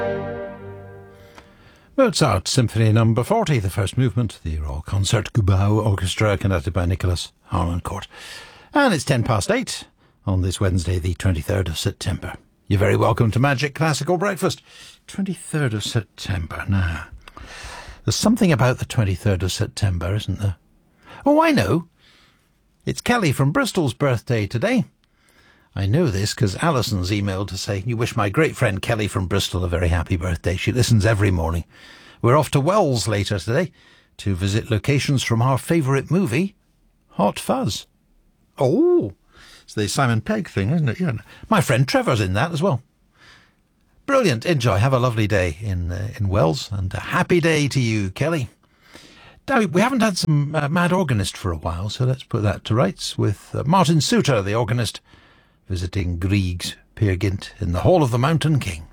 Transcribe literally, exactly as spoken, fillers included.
Mozart Symphony Number forty, the first movement, the Royal Concert Goubau Orchestra, conducted by Nicholas Harnoncourt. And it's ten past eight on this Wednesday, the twenty-third of September. You're very welcome to Magic Classical Breakfast. twenty-third of September. Now, there's something about the twenty-third of September, isn't there? Oh, I know. It's Kelly from Bristol's birthday today. I know this because Alison's emailed to say, you wish my great friend Kelly from Bristol a very happy birthday. She listens every morning. We're off to Wells later today to visit locations from our favourite movie, Hot Fuzz. Oh, it's the Simon Pegg thing, isn't it? Yeah. My friend Trevor's in that as well. Brilliant. Enjoy. Have a lovely day in uh, in Wells, and a happy day to you, Kelly. Now, we haven't had some uh, mad organist for a while, so let's put that to rights with uh, Martin Suter, the organist, visiting Grieg's Peer Gynt in the Hall of the Mountain King.